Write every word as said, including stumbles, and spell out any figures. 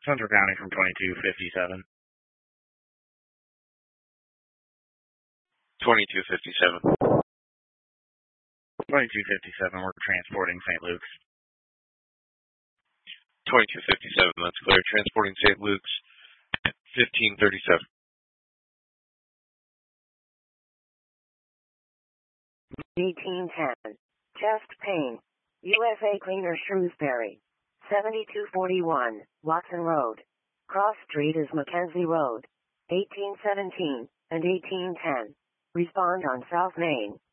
Central County from twenty-two fifty-seven. twenty-two fifty-seven. twenty-two fifty-seven, we're transporting Saint Luke's. twenty-two fifty-seven, that's clear. Transporting Saint Luke's at fifteen thirty-seven. eighteen ten. Chest pain. U S A Cleaner Shrewsbury. seventy-two forty-one, Watson Road. Cross Street is Mackenzie Road. eighteen seventeen and eighteen ten. Respond on South Main.